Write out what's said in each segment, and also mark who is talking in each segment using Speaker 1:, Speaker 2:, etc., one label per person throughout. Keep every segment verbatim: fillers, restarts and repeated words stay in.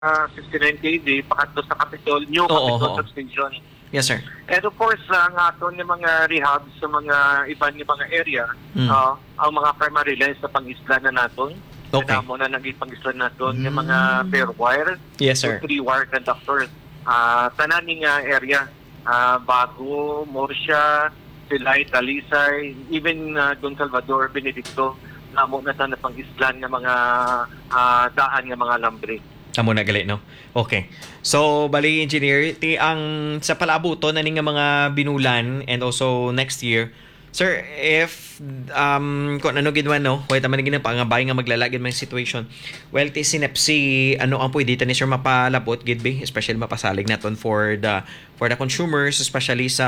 Speaker 1: uh, sixty-nine K D, pakadto sa Capitol, new
Speaker 2: Oo,
Speaker 1: Capitol
Speaker 2: oo.
Speaker 1: substation.
Speaker 2: Yes, sir.
Speaker 1: And of course, ang aton ng mga rehab sa mga iban ng mga area,
Speaker 2: Mm.
Speaker 1: ah, ang mga primary lines sa pang-isla na naton,
Speaker 2: Okay.
Speaker 1: mo na naging pang-isla naton,
Speaker 2: Mm.
Speaker 1: yung mga bare wire,
Speaker 2: Yes, sir.
Speaker 1: three wire conductors, ah tananing uh, area, ah Bago, Murcia, Silay, Talisay, even uh, Don Salvador, Benedicto, namo na sa pang-islan ng mga ah, daan ng mga lambre.
Speaker 2: Amo na gali, no? Okay. So, bali, engineer, ti ang sa palabuto na ning nga mga binulan and also next year, sir, if um kung ano gid man, no, wait man gid pangabay nga maglalagid man situation. Well, ti sinepsi ano ang pwede ta ni sir mapalabot gid be, especially mapasalig naton for the for the consumers, especially sa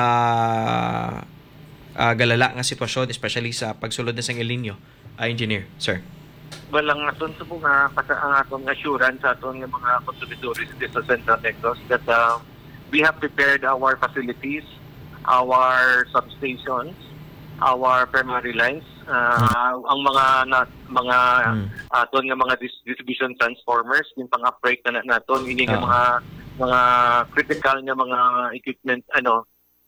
Speaker 2: ah, galala nga sitwasyon, especially sa pagsulod na sang El Nino, ah, engineer, sir.
Speaker 1: Walang aton sa mga pasa ang atong assurance sa aton nga mga consumidores dito sa Central Negros that uh, we have prepared our facilities, our substations, our primary lines, uh, ang mga na, mga
Speaker 2: Mm.
Speaker 1: aton nga mga dis- distribution transformers, yung pang-upgrade na na- naton, ini nga
Speaker 2: Oo.
Speaker 1: mga mga critical nga mga equipment ano.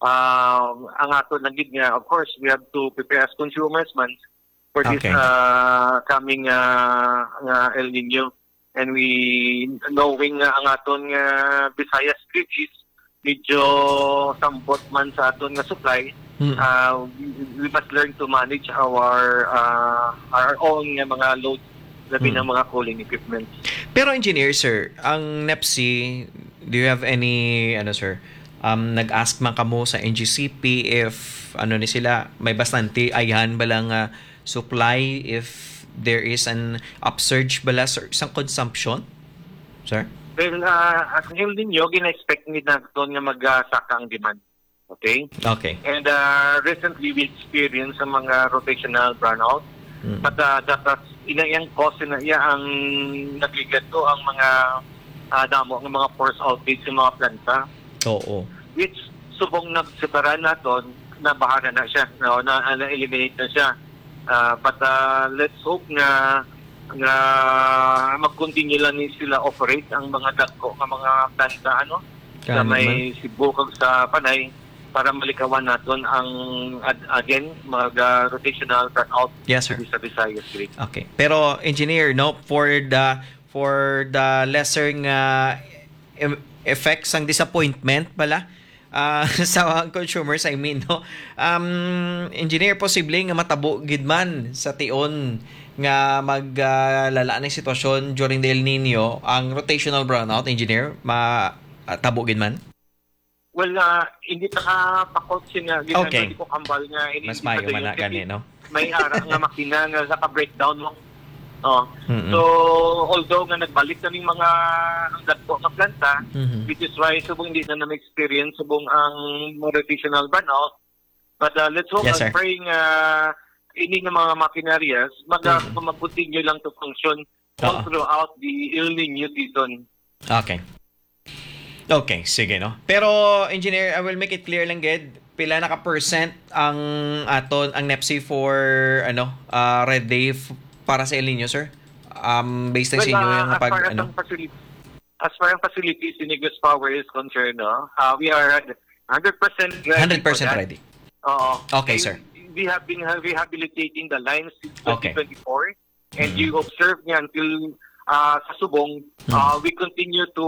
Speaker 1: Um, ang aton lang gid nga, of course, we have to prepare as consumers man for this
Speaker 2: Okay.
Speaker 1: uh, coming uh, uh, El Nino, and we knowing nga ang aton nga Visayas Bridges medyo sambot man sa aton nga supply,
Speaker 2: Mm.
Speaker 1: uh, we, we must learn to manage our uh, our own nga mga loads labi
Speaker 2: Mm.
Speaker 1: ng mga cooling equipment.
Speaker 2: Pero engineer, sir, ang NEPSI, do you have any, ano sir, um, nag-ask man kamo sa N G C P if, ano ni sila, may bastante ayan balang uh, supply if there is an upsurge bala sir, isang consumption? Sir?
Speaker 1: Well, uh, as El Nino, gina-expect ni naton nga mag-saka ang demand. Okay?
Speaker 2: Okay.
Speaker 1: And uh, recently, we experienced sa mga rotational brownout.
Speaker 2: Mm.
Speaker 1: But uh, that was, inayang cause na iya ang nagligato ang mga uh, damo ng mga force outage sa mga planta,
Speaker 2: Oo.
Speaker 1: which subong nagsepara naton na bahana na siya, no, na, na eliminate na siya. Uh, but uh, let's hope nga nga mag-continue lang ni sila operate ang mga dagko ng mga planta ano sa
Speaker 2: Kanin
Speaker 1: may Cebu kag sa Panay para malikawan naton ang ad- again mag uh, rotational brownout
Speaker 2: Yes, sir.
Speaker 1: sa Visayas Grid.
Speaker 2: Okay. Pero engineer, no, for the for the lesser nga em- effects ang disappointment pala ah, sa consumers, I mean, no. Um engineer, posible nga matabo gid man sa tion nga maglala ng sitwasyon during the El Nino ang rotational brownout, engineer, matabo gid man.
Speaker 1: Well, uh, hindi pa kapakot siya nga.
Speaker 2: Okay.
Speaker 1: Hindi ko kambal nga. Ini,
Speaker 2: Mas
Speaker 1: hindi
Speaker 2: mayo
Speaker 1: pa
Speaker 2: man na
Speaker 1: dayon kasi
Speaker 2: gani, no.
Speaker 1: may ara nga makina nga sa ka-breakdown mo. Oh.
Speaker 2: Mm-mm.
Speaker 1: So, although nga nagbalik na ng mga ang dagko nga planta,
Speaker 2: Mhm.
Speaker 1: which is why subong hindi na namin experience subong ang rotational burnout. But uh, let's hope
Speaker 2: Yes,
Speaker 1: and
Speaker 2: sir.
Speaker 1: pray nga ini nga mga makinarias mag,
Speaker 2: Mhm.
Speaker 1: mag-continue lang to function all
Speaker 2: Oo.
Speaker 1: throughout the El Nino season.
Speaker 2: Okay. Okay, sige, no. Pero engineer, I will make it clear lang gid, pila na ka percent ang aton ang NEPSI for ano, uh, Red Day f- para sa El Nino, sir? Um based lang sa inyo
Speaker 1: uh,
Speaker 2: yung
Speaker 1: as
Speaker 2: pag
Speaker 1: far as
Speaker 2: ano.
Speaker 1: ang facility, as far as facilities in Igos Power is concerned, no, uh, we are one hundred percent ready.
Speaker 2: one hundred percent
Speaker 1: for that.
Speaker 2: ready.
Speaker 1: Oo.
Speaker 2: Okay,
Speaker 1: And
Speaker 2: sir.
Speaker 1: We have been rehabilitating the lines since
Speaker 2: Okay.
Speaker 1: twenty twenty-four, and
Speaker 2: Mhm.
Speaker 1: you observe niya until uh, sa Subong,
Speaker 2: Hmm.
Speaker 1: uh, we continue to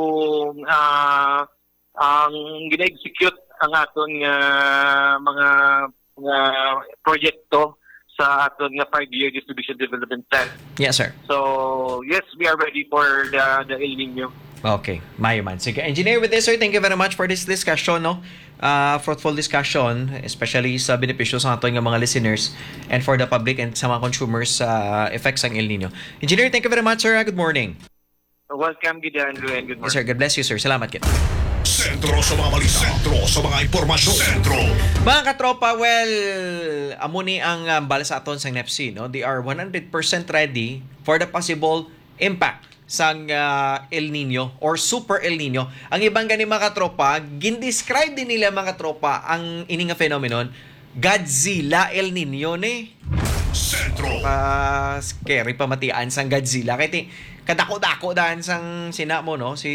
Speaker 1: uh, ang gina-execute ang aton nga mga nga proyekto sa aton nga five-year distribution development plan.
Speaker 2: Yes, sir.
Speaker 1: So, yes, we are ready for the the El Nino.
Speaker 2: Okay, mayo man. Sige, engineer, with this, sir, thank you very much for this discussion, no? Uh, fruitful discussion, especially sa benepisyo sa ating mga listeners and for the public and sa mga consumers sa effects ng El Nino. Engineer, thank you very much, sir. Good morning.
Speaker 1: Welcome, Gida Andrew, and good
Speaker 2: Yes,
Speaker 1: morning.
Speaker 2: sir. God bless you, sir. Salamat kit.
Speaker 3: Sentro sa mga balita. Sentro sa mga impormasyon. Sentro.
Speaker 2: Mga katropa, well, amo ni ang um, bala sa aton sa NEPSI, no? They are one hundred percent ready for the possible impact sang uh, El Nino or Super El Nino. Ang ibang gani mga katropa, gindescribe din nila mga katropa ang ini nga phenomenon, Godzilla El Nino ni.
Speaker 3: Sentro.
Speaker 2: Uh, scary pamatian sang Godzilla. Kaya ti, kadako-dako daan sang sina mo no si